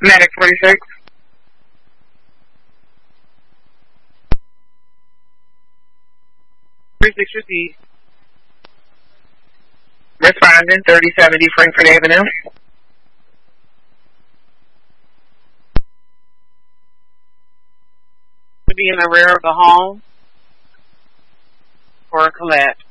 Medic 46. 36 received. Responding 3070 Frankfurt Avenue. To be in the rear of the home for a collapse.